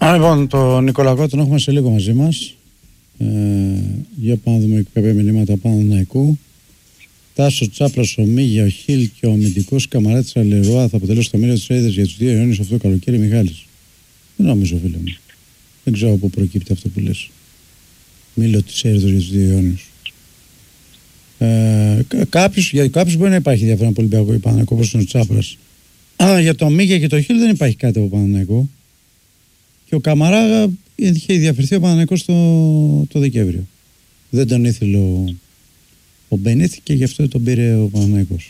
Λοιπόν, τον Νικολακό τον έχουμε σε λίγο μαζί μας. Για πάμε να δούμε κάποια μηνύματα Παναθηναϊκού. Τάσο, Τσάπρας, ο Μίγια, ο Χιλ και ο αμυντικός Καμαράτης Αλερουά θα αποτελέσουν το μοίρα της Ρέιδας για τους 2 Ιούνιους αυτό το καλοκαίρι. Μιχάλης. Δεν νομίζω, φίλε μου. Δεν ξέρω από πού προκύπτει αυτό που λες. Μίλω της Ρέιδας για τους 2 Ιούνιους. Για κάποιους μπορεί να υπάρχει διαφορά από Ολυμπιακό ή Παναθηναϊκό όπως είναι ο Τσάπρας. Για το Μίγια και το Χιλ δεν υπάρχει κάτι από Παναθηναϊκό. Και ο Καμαρά είχε διαφερθεί ο Παναθηναϊκός το Δεκέμβριο. Δεν τον ήθελε ο Μπενίτ και γι' αυτό τον πήρε ο Παναθηναϊκός.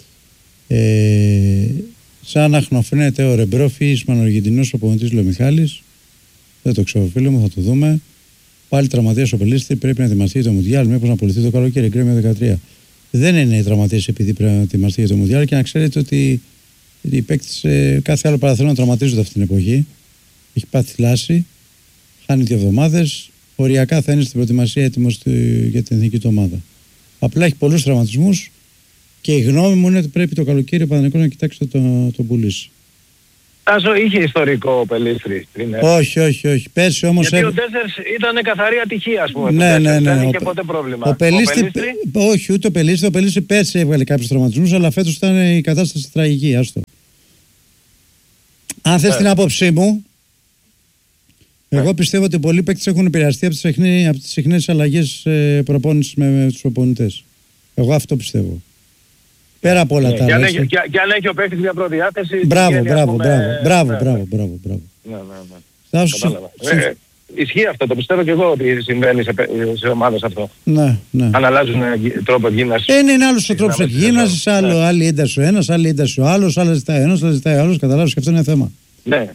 Σαν να χνοφρύνεται ο Ρεμπρόφη, Ισπανοργεντινός οπονητής Λομιχάλης. Δεν το ξέρω, φίλε μου, θα το δούμε. Πάλι τραυματίας ο Πελίστη, πρέπει να ετοιμαστεί για το Μουντιάλ. Μήπως να απολυθεί το καλοκαίρι, Γκρέμιο 13. Δεν είναι τραυματίας επειδή πρέπει να ετοιμαστεί για το Μουντιάλ και να ξέρετε ότι οι παίκτες κάθε άλλο παραθυρό να τραυματίζονται αυτή την εποχή. Έχει πάθει θλάση, χάνει 2 εβδομάδες. Οριακά θα είναι στην προετοιμασία έτοιμος για την εθνική του ομάδα. Απλά έχει πολλούς τραυματισμούς και η γνώμη μου είναι ότι πρέπει το καλοκαίρι ο Παναθηναϊκός να κοιτάξει τον πουλήσει. Τάσο, είχε ιστορικό ο Πελίστρης πριν. Όχι. Πέρσι όμως. Γιατί ο Ντέσσερς ήταν καθαρή ατυχία, ας πούμε. Ναι. Δεν είχε ποτέ πρόβλημα. Ο Πελίστρη, όχι, ούτε ο Πελίστρη. Ο Πελίστρη πέρσι έβγαλε κάποιους τραυματισμούς, αλλά φέτος ήταν η κατάσταση τραγική. Άστο. Αν θες την άποψή μου, εγώ πιστεύω ότι πολλοί παίκτες έχουν επηρεαστεί από τις συχνές αλλαγές προπόνησης με τους προπονητές. Εγώ αυτό πιστεύω. Πέρα από όλα τα άλλα. Και αν έχει ο παίκτης μια προδιάθεση. Μπράβο. Ισχύει αυτό, το πιστεύω και εγώ ότι συμβαίνει σε ομάδες αυτό. Ναι. Αν αλλάζουν τρόπο εκγίνασης. Είναι άλλος ο τρόπος εκγίνασης, άλλη ένταση ο ένας, άλλη ένταση ο άλλος, άλλα ζητάει ο ένας, άλλα ζητάει ο άλλος, καταλάβεις και αυτό είναι θέμα. Ναι.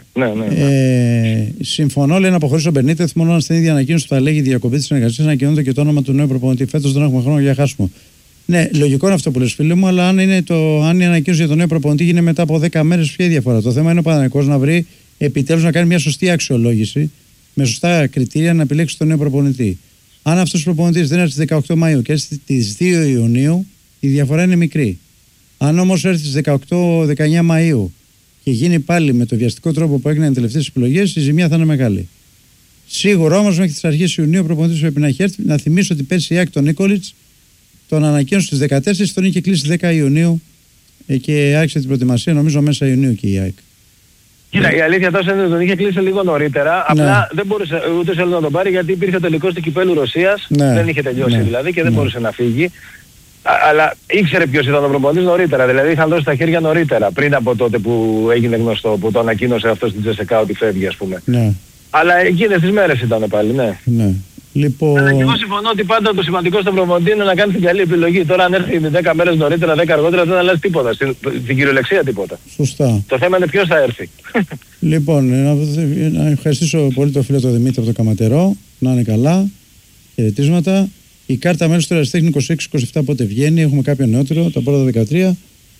Συμφωνώ, λέει, να αποχωρήσει ο Μπενίτεθ μόνο στην ίδια ανακοίνωση που θα λέγει διακοπή της συνεργασίας να ανακοινώνεται και το όνομα του νέου προπονητή. Φέτος δεν έχουμε χρόνο για χάσιμο. Ναι, λογικό είναι αυτό που λες, φίλε μου, αλλά αν η ανακοίνωση για τον νέο προπονητή γίνει μετά από 10 μέρες, ποια διαφορά. Το θέμα είναι ο Παναθηναϊκός να βρει επιτέλους να κάνει μια σωστή αξιολόγηση με σωστά κριτήρια να επιλέξει τον νέο προπονητή. Αν αυτός ο προπονητής δεν έρθει στις 18 Μαΐου και έρθει στις 2 Ιουνίου, η διαφορά είναι μικρή. Αν όμως έρθει στις 18-19 Μαΐου και γίνει πάλι με το βιαστικό τρόπο που έγιναν οι τελευταίες επιλογές, η ζημιά θα είναι μεγάλη. Σίγουρα όμως μέχρι τις αρχές Ιουνίου ο προπονητής πρέπει να έχει έρθει. Να θυμίσω ότι πέρσι η ΑΕΚ τον Νίκολιτς τον ανακοίνωσε στις 14, τον είχε κλείσει 10 Ιουνίου και άρχισε την προετοιμασία νομίζω μέσα Ιουνίου και η ΑΕΚ. Κοίτα, η αλήθεια τόσο είναι ότι τον είχε κλείσει λίγο νωρίτερα. Απλά δεν μπορούσε ούτε σε να τον πάρει γιατί υπήρχε ο τελικός του κυπέλου Ρωσίας. Δεν είχε τελειώσει δηλαδή και δεν μπορούσε να φύγει. Αλλά ήξερε ποιος ήταν ο προπονητής νωρίτερα. Δηλαδή είχαν δώσει τα χέρια νωρίτερα. Πριν από τότε που έγινε γνωστό, που το ανακοίνωσε αυτό στην Τζεσεκά ότι φεύγει, ας πούμε. Ναι. Αλλά εκείνες τις μέρες ήταν πάλι, ναι. Λοιπόν... Αλλά και εγώ συμφωνώ ότι πάντα το σημαντικό στον προπονητή είναι να κάνει την καλή επιλογή. Τώρα αν έρθει 10 μέρες νωρίτερα, 10 αργότερα δεν αλλάζει τίποτα. Στην κυριολεξία τίποτα. Σωστά. Το θέμα είναι ποιος θα έρθει. Λοιπόν, να ευχαριστήσω πολύ τον φίλο τον Δημήτρη από το Καματερό. Να είναι καλά. Χαιρετίσματα. Η κάρτα μέλους του Ερασιτέχνη 26-27 πότε βγαίνει, έχουμε κάποιο νεότερο, τα πρώτα 13.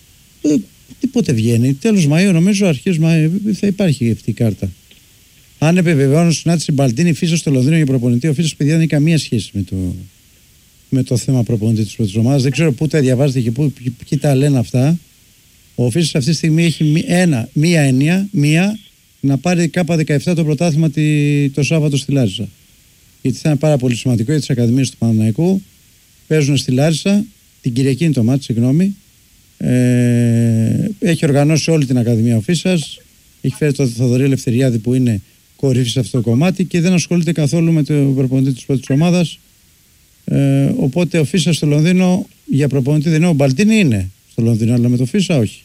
Πότε βγαίνει, τέλος Μαΐου νομίζω, αρχές Μαΐου θα υπάρχει αυτή η κάρτα. Αν επιβεβαιώνω συνάντηση Μπαλτίνη Φίσα στο Λονδίνο για προπονητή, ο Φίσας παιδιά δεν έχει καμία σχέση με το θέμα προπονητή της πρώτης ομάδας. Δεν ξέρω πού τα διαβάζετε και πού τα λένε αυτά. Ο Φίσας αυτή τη στιγμή έχει μία έννοια, να πάρει ΚΑΠΑ 17 το πρωτάθλημα το Σάββατο στη Λάρισα. Γιατί θα είναι πάρα πολύ σημαντικό για τις ακαδημίες του Παναθηναϊκού. Παίζουν στη Λάρισα, την Κυριακή είναι το μάτι, συγγνώμη. Έχει οργανώσει όλη την Ακαδημία ο Φίσας. Έχει φέρει τον Θοδωρή Ελευθεριάδη που είναι κορυφή σε αυτό το κομμάτι και δεν ασχολείται καθόλου με τον προπονητή της πρώτης ομάδας. Οπότε ο Φίσας στο Λονδίνο για προπονητή δεν είναι. Ο Μπαλτίνη είναι στο Λονδίνο, αλλά με το Φίσα όχι.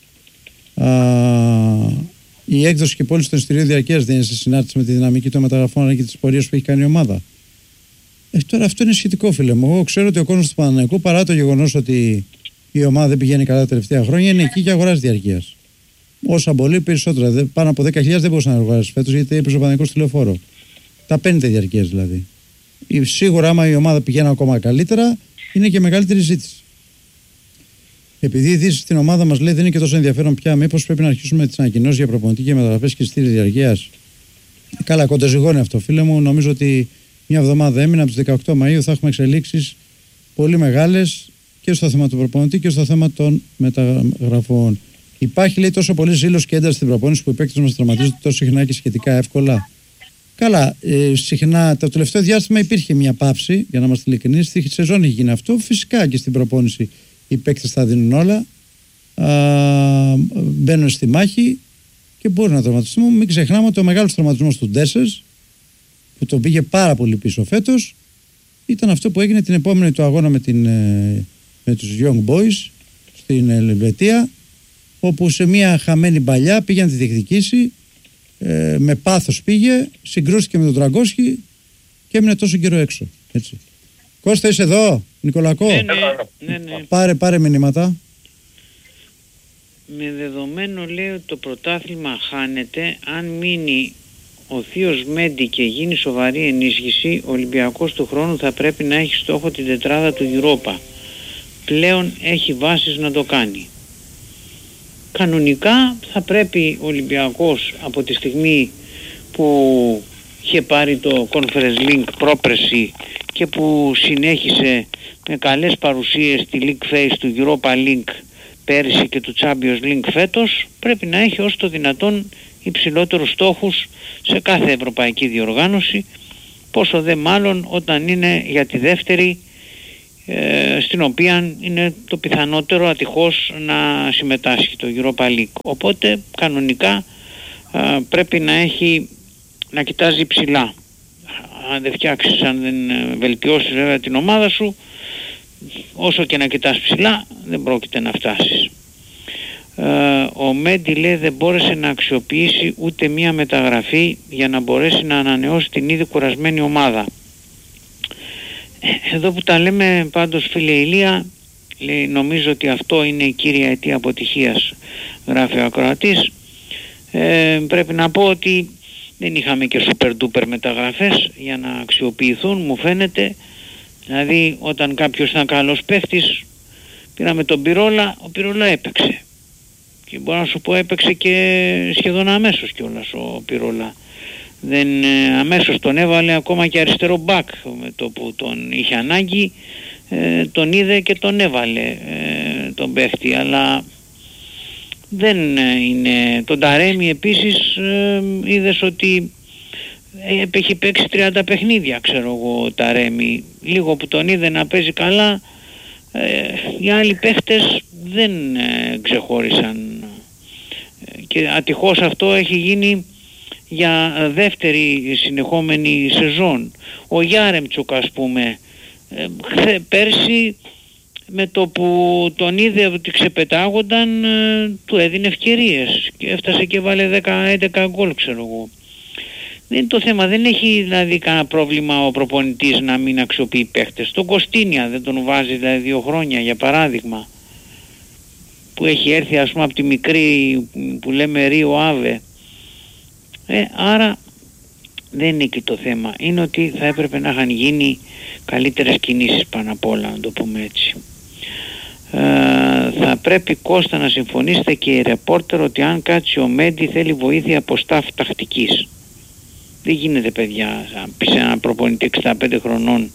Η έκδοση και πώληση των εισιτηρίων διαρκείας δεν είναι σε συνάρτηση με τη δυναμική των μεταγραφών αλλά και τις πορείες που έχει κάνει η ομάδα. Τώρα αυτό είναι σχετικό, φίλε μου. Εγώ ξέρω ότι ο κόσμος του Παναθηναϊκού, παρά το γεγονός ότι η ομάδα δεν πηγαίνει καλά τα τελευταία χρόνια, είναι εκεί και αγοράζει διαρκείας. Όσα πολύ περισσότερα. Πάνω από 10.000 δεν μπορούσε να αγοράσει φέτος γιατί έπαιζε ο Παναθηναϊκός στη Λεωφόρο. Τα παίρνετε διαρκείας δηλαδή. Σίγουρα, άμα η ομάδα πηγαίνει ακόμα καλύτερα, είναι και μεγαλύτερη ζήτηση. Επειδή η Δύση στην ομάδα μας λέει δεν είναι και τόσο ενδιαφέρον πια, μήπως πρέπει να αρχίσουμε τις ανακοινώσεις για προπονητή και μεταγραφές και στήρι διαρκείας. Καλά, κοντοζυγώνει αυτό, φίλε μου. Νομίζω ότι μια εβδομάδα έμεινε από τις 18 Μαΐου θα έχουμε εξελίξεις πολύ μεγάλες και στο θέμα του προπονητή και στο θέμα των μεταγραφών. Υπάρχει, λέει, τόσο πολύ ζήλος και ένταση στην προπόνηση που οι παίκτες μας τραυματίζονται τόσο συχνά και σχετικά εύκολα. Καλά, συχνά το τελευταίο διάστημα υπήρχε μια πάυση, για να είμαστε ειλικρινείς. Στη σεζόν έχει γίνει αυτό. Φυσικά και στην προπόνηση οι παίκτες θα δίνουν όλα. Μπαίνουν στη μάχη και μπορεί να τραυματιστούν. Μην ξεχνάμε ότι ο μεγάλος τραυματισμός του Ντέσσες, που τον πήγε πάρα πολύ πίσω φέτος, ήταν αυτό που έγινε την επόμενη του αγώνα με τους Young Boys στην Ελβετία, όπου σε μια χαμένη παλιά πήγε να τη διεκδικήσει, με πάθος πήγε, συγκρούστηκε με τον Τραγκόσκι και έμεινε τόσο καιρό έξω. Έτσι. Κώστα, είσαι εδώ, Νικολακό? Ναι. Πάρε μηνύματα. Με δεδομένο, λέει, ότι το πρωτάθλημα χάνεται, αν μείνει ο θείος Μέντι και γίνει σοβαρή ενίσχυση, ο Ολυμπιακός του χρόνου θα πρέπει να έχει στόχο την τετράδα του Europa. Πλέον έχει βάσεις να το κάνει. Κανονικά θα πρέπει ο Ολυμπιακός, από τη στιγμή που είχε πάρει το Conference Link πρόπρεση και που συνέχισε με καλές παρουσίες στη League Phase του Europa Link πέρυσι και του Champions Link φέτος, πρέπει να έχει όσο το δυνατόν υψηλότερους στόχους σε κάθε ευρωπαϊκή διοργάνωση, πόσο δε μάλλον όταν είναι για τη δεύτερη, στην οποία είναι το πιθανότερο ατυχώς να συμμετάσχει το Europa League. Οπότε κανονικά πρέπει να κοιτάζει ψηλά. Αν δεν φτιάξεις, αν δεν βελτιώσεις βέβαια την ομάδα σου, όσο και να κοιτάς ψηλά δεν πρόκειται να φτάσεις. Ο Μέντι, λέει, δεν μπόρεσε να αξιοποιήσει ούτε μία μεταγραφή για να μπορέσει να ανανεώσει την ήδη κουρασμένη ομάδα. Εδώ που τα λέμε πάντως, φίλε Ηλία, λέει, νομίζω ότι αυτό είναι η κύρια αιτία αποτυχίας, γράφει ο ακροατής. Πρέπει να πω ότι δεν είχαμε και super duper μεταγραφές για να αξιοποιηθούν, μου φαίνεται. Δηλαδή όταν κάποιος ήταν καλός παίχτης, πήραμε τον Πυρόλα, ο Πυρόλα έπαιξε. Και μπορώ να σου πω έπαιξε και σχεδόν αμέσως κιόλας ο Πυρόλα. Αμέσως τον έβαλε ακόμα και αριστερό μπακ, με το που τον είχε ανάγκη, τον είδε και τον έβαλε τον παίχτη. Αλλά δεν είναι. Τον Ταρέμι επίσης είδες ότι έχει παίξει 30 παιχνίδια, ξέρω εγώ, ο Ταρέμι. Λίγο που τον είδε να παίζει καλά, οι άλλοι παίχτες δεν ξεχώρισαν. Και ατυχώς αυτό έχει γίνει για δεύτερη συνεχόμενη σεζόν. Ο Γιάρεμτσουκ, ας πούμε, πέρσι με το που τον είδε ότι ξεπετάγονταν, του έδινε ευκαιρίες και έφτασε και βάλε 10-11 γκολ, ξέρω εγώ. Δεν είναι το θέμα, δεν έχει δηλαδή κανένα πρόβλημα ο προπονητής να μην αξιοποιεί παίχτες. Τον Κωστίνια δεν τον βάζει δηλαδή 2 χρόνια, για παράδειγμα, που έχει έρθει, ας πούμε, από τη μικρή που λέμε Ρίο Άβε. Άρα δεν είναι εκεί το θέμα. Είναι ότι θα έπρεπε να είχαν γίνει καλύτερες κινήσεις πάνω απ' όλα, να το πούμε έτσι. Θα πρέπει, Κώστα, να συμφωνήσετε και οι ρεπόρτερ ότι αν κάτσει ο Μέντι θέλει βοήθεια από staff τακτικής. Δεν γίνεται, παιδιά, πει σε έναν προπονητή 65 χρονών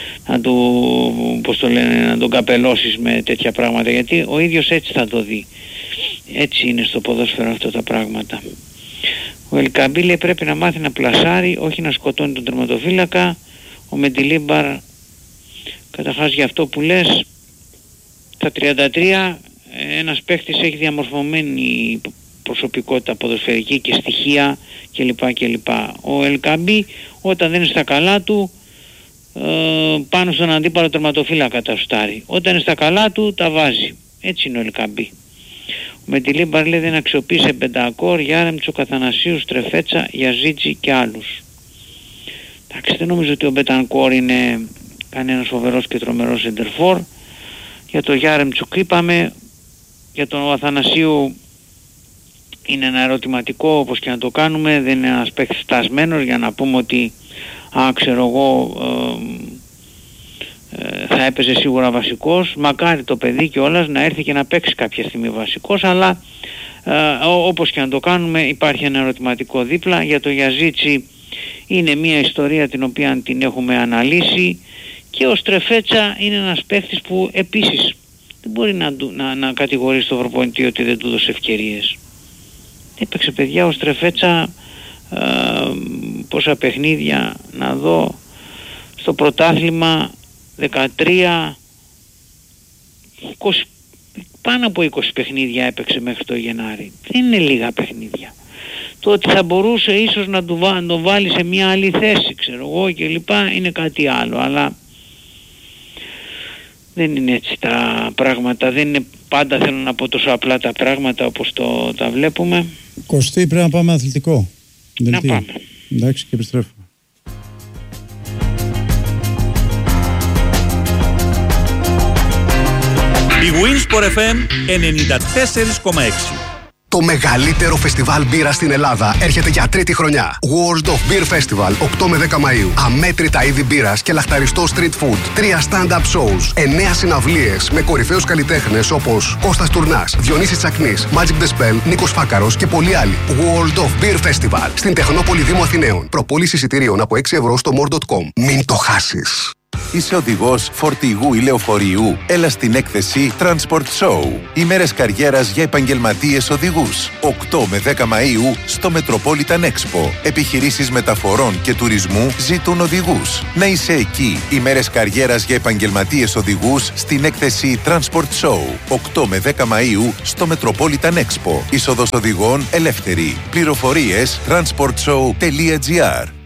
να τον καπελώσεις με τέτοια πράγματα, γιατί ο ίδιος έτσι θα το δει. Έτσι είναι στο ποδόσφαιρο αυτά τα πράγματα. Ο Ελκαμπή, λέει, πρέπει να μάθει να πλασάρει, όχι να σκοτώνει τον τερματοφύλακα. Ο Μεντιλίμπαρ, καταρχάς για αυτό που λες, στα 33 ένας παίχτης έχει διαμορφωμένη προσωπικότητα ποδοσφαιρική και στοιχεία κλπ. Ο Ελκαμπή όταν δεν είναι στα καλά του, πάνω στον αντίπαλο τερματοφύλακα τα σουτάρει. Όταν είναι στα καλά του τα βάζει. Έτσι είναι ο Ελκαμπή. Ο Μεντιλίμπαρ, λέει, δεν αξιοποίησε Μπεντακόρ, Γιάρεμτσο, Αθανασίου, Στρεφέτσα, Γιαζίτζι και άλλους. Εντάξει, δεν νομίζω ότι ο Μπεντακόρ είναι κανένας φοβερός και τρομερός σεντερφόρ. Για το Γιάρεμτσουκ είπαμε. Για τον Αθανασίου είναι ένα ερωτηματικό, όπως και να το κάνουμε. Δεν είναι ένας παίκτης φτασμένος για να πούμε ότι ξέρω εγώ, θα έπαιζε σίγουρα βασικός. Μακάρι το παιδί κιόλας να έρθει και να παίξει κάποια στιγμή βασικός, αλλά όπως και να το κάνουμε υπάρχει ένα ερωτηματικό δίπλα. Για το Γιαζίτσι είναι μια ιστορία την οποία την έχουμε αναλύσει, και ο Στρεφέτσα είναι ένας παίκτης που επίσης δεν μπορεί να κατηγορήσει τον προπονητή ότι δεν του δώσε ευκαιρίες. Έπαιξε, παιδιά, ο Στρεφέτσα πόσα παιχνίδια να δω στο πρωτάθλημα, 13, 20, πάνω από 20 παιχνίδια έπαιξε μέχρι το Γενάρη. Δεν είναι λίγα παιχνίδια. Το ότι θα μπορούσε ίσως να τον βάλει σε μια άλλη θέση, ξέρω εγώ, και λοιπά, είναι κάτι άλλο, αλλά δεν είναι έτσι τα πράγματα, δεν είναι πάντα, θέλω να πω, τόσο απλά τα πράγματα όπως τα βλέπουμε. Κωστή, πρέπει να πάμε αθλητικό. Να πάμε. Εντάξει, και επιστρέφουμε. Η Winsport FM 94,6. Το μεγαλύτερο φεστιβάλ μπύρα στην Ελλάδα έρχεται για τρίτη χρονιά. World of Beer Festival, 8 με 10 Μαΐου. Αμέτρητα είδη μπύρας και λαχταριστό street food. 3 stand-up shows. 9 συναυλίες με κορυφαίους καλλιτέχνες όπως Κώστας Τουρνάς, Διονύσης Τσακνής, Magic the Spell, Νίκος Φάκαρος και πολλοί άλλοι. World of Beer Festival στην Τεχνόπολη Δήμου Αθηναίων. Προπόληση εισιτηρίων από 6 ευρώ στο more.com. Μην το χάσεις. Είσαι οδηγός φορτηγού ή λεωφορείου? Έλα στην έκθεση Transport Show. Ημέρες καριέρας για επαγγελματίες οδηγούς. 8 με 10 Μαΐου στο Metropolitan Expo. Επιχειρήσεις μεταφορών και τουρισμού ζητούν οδηγούς. Να είσαι εκεί. Ημέρες καριέρας για επαγγελματίες οδηγούς στην έκθεση Transport Show. 8 με 10 Μαΐου στο Metropolitan Expo. Είσοδος οδηγών ελεύθερη. Πληροφορίες transportshow.gr.